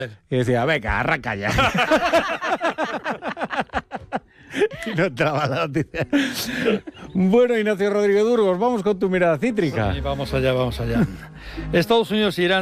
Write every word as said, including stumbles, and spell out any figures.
Y decía, venga, arranca ya. Y no entraba la noticia. Bueno, Ignacio Rodríguez Burgos, vamos con tu mirada cítrica. Sí, vamos allá, vamos allá. Estados Unidos e Irán